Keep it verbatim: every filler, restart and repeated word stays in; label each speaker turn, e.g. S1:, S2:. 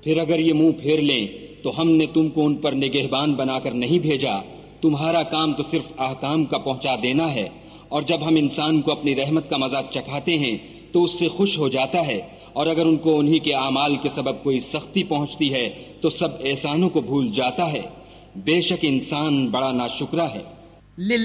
S1: फिर अगर ये मुंह फेर लें तो हमने तुमको उन पर निगहबान बनाकर नहीं भेजा, तुम्हारा काम तो सिर्फ अहकाम का पहुंचा देना है। और जब हम इंसान को अपनी रहमत का मजा चखाते हैं तो उससे खुश हो जाता है, और अगर उनको उन्हीं के आमाल के सबब कोई सख्ती पहुंचती है तो सब एहसानों को भूल जाता है। बेशक इंसान बड़ा नाशुक्रा है।